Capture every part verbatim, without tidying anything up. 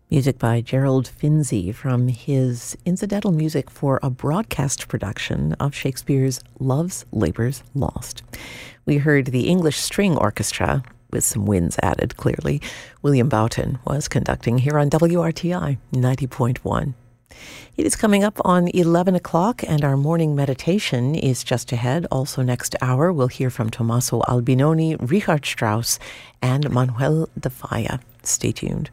Music by Gerald Finzi from his incidental music for a broadcast production of Shakespeare's Love's Labour's Lost. We heard the English String Orchestra, with some winds added, clearly. William Boughton was conducting here on W R T I ninety point one. It is coming up on eleven o'clock, and our morning meditation is just ahead. Also next hour, we'll hear from Tommaso Albinoni, Richard Strauss, and Manuel de Falla. Stay tuned.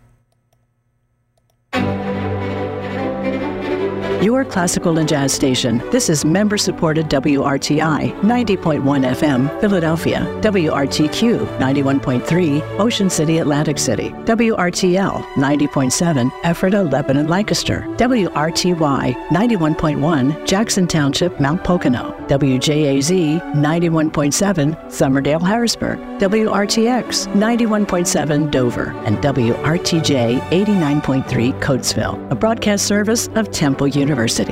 Your classical and jazz station. This is member-supported W R T I, ninety point one F M, Philadelphia. W R T Q, ninety-one point three, Ocean City, Atlantic City. W R T L, ninety point seven, Ephrata, Lebanon, Lancaster. W R T Y, ninety-one point one, Jackson Township, Mount Pocono. W J A Z, ninety-one point seven, Somerdale, Harrisburg. W R T X, ninety-one point seven, Dover. And W R T J, eighty-nine point three, Coatesville, a broadcast service of Temple University. University.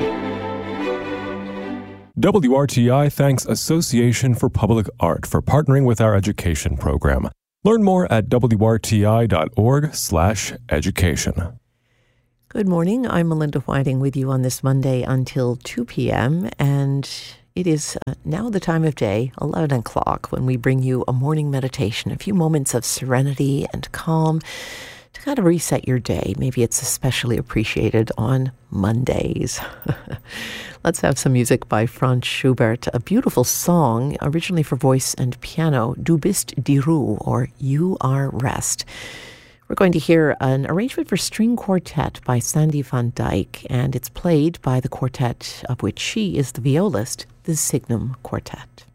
W R T I thanks Association for Public Art for partnering with our education program. Learn more at W R T I dot org slash education. Good morning. I'm Melinda Whiting with you on this Monday until two p.m. and it is uh, now the time of day, eleven o'clock, when we bring you a morning meditation, a few moments of serenity and calm to kind of reset your day. Maybe it's especially appreciated on Mondays. Let's have some music by Franz Schubert, a beautiful song originally for voice and piano, Du bist die Ruhe, or You Are Rest. We're going to hear an arrangement for string quartet by Sandy van Dyck, and it's played by the quartet of which she is the violist, the Signum Quartet.